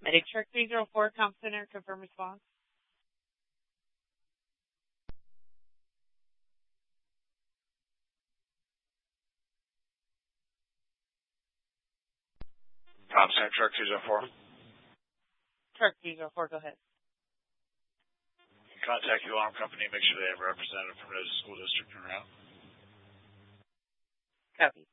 Medic Truck 304, Comp Center, confirm response. Comp Center, Truck 204. Truck 304, go ahead. Contact the alarm company and make sure they have a representative from the school district around. Copy.